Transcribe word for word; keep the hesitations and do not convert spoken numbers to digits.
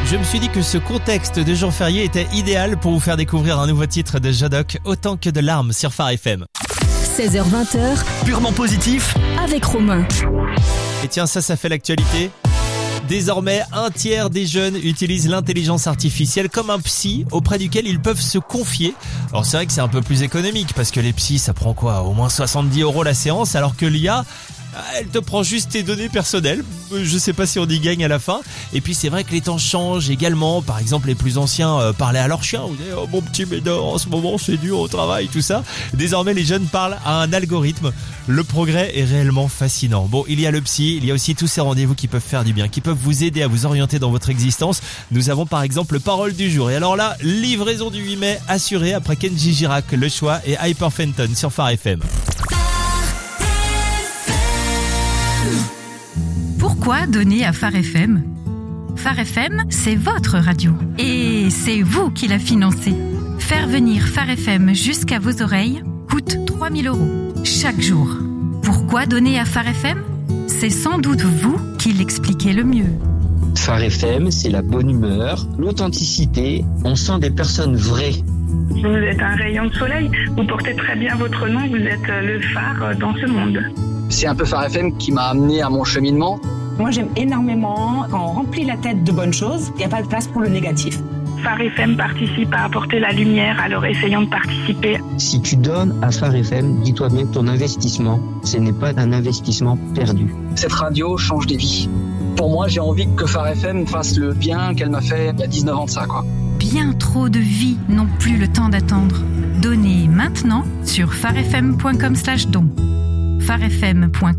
Je me suis dit que ce contexte de jour férié était idéal pour vous faire découvrir un nouveau titre de Jadok, Autant que de larmes sur Phare F M. seize heures vingt, purement positif avec Romain. Et tiens, ça, ça fait l'actualité. Désormais, un tiers des jeunes utilisent l'intelligence artificielle comme un psy auprès duquel ils peuvent se confier. Alors c'est vrai que c'est un peu plus économique parce que les psys, ça prend quoi ? Au moins soixante-dix euros la séance, alors que l'I A, elle te prend juste tes données personnelles. Je sais pas si on y gagne à la fin. Et puis c'est vrai que les temps changent également. Par exemple, les plus anciens euh, parlaient à leur chien. Vous disaient, oh mon petit Médor, en ce moment c'est dur au travail, tout ça. Désormais, les jeunes parlent à un algorithme. Le progrès est réellement fascinant. Bon, il y a le psy, il y a aussi tous ces rendez-vous qui peuvent faire du bien, qui peuvent vous aider à vous orienter dans votre existence. Nous avons par exemple le parole du jour. Et alors là, livraison du huit mai assurée après Kenji Girac, Le Choix et Hyper Fenton sur Phare F M. Pourquoi donner à Phare F M ? Phare F M, c'est votre radio. Et c'est vous qui la financez. Faire venir Phare F M jusqu'à vos oreilles coûte trois mille euros chaque jour. Pourquoi donner à Phare F M ? C'est sans doute vous qui l'expliquez le mieux. Phare F M, c'est la bonne humeur, l'authenticité. On sent des personnes vraies. Vous êtes un rayon de soleil. Vous portez très bien votre nom. Vous êtes le phare dans ce monde. C'est un peu Phare F M qui m'a amené à mon cheminement. Moi, j'aime énormément quand on remplit la tête de bonnes choses, il n'y a pas de place pour le négatif. Phare F M participe à apporter la lumière, alors essayons de participer. Si tu donnes à Phare F M, dis-toi bien que ton investissement, ce n'est pas un investissement perdu. Cette radio change des vies. Pour moi, j'ai envie que Phare F M fasse le bien qu'elle m'a fait il y a dix-neuf ans de ça, quoi. Bien trop de vies n'ont plus le temps d'attendre. Donnez maintenant sur pharefm point com slash don. pharefm point com